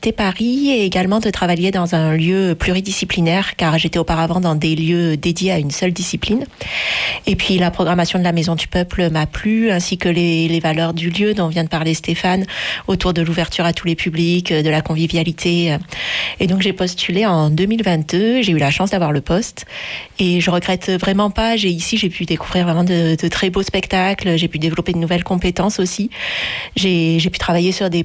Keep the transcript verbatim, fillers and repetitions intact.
quitté Paris et également de travailler dans un lieu pluridisciplinaire, car j'étais auparavant dans des lieux dédiés à une seule discipline. Et puis la programmation de la Maison du Peuple m'a plu, ainsi que les, les valeurs du lieu dont vient de parler Stéphane, autour de l'ouverture à tous les publics, de la convivialité. Et donc j'ai postulé en deux mille vingt-deux, j'ai eu la chance d'avoir le poste et je regrette vraiment pas. J'ai, ici, j'ai pu découvrir vraiment de, de très beaux spectacles, j'ai pu développer de nouvelles compétences aussi. J'ai, j'ai pu travailler sur des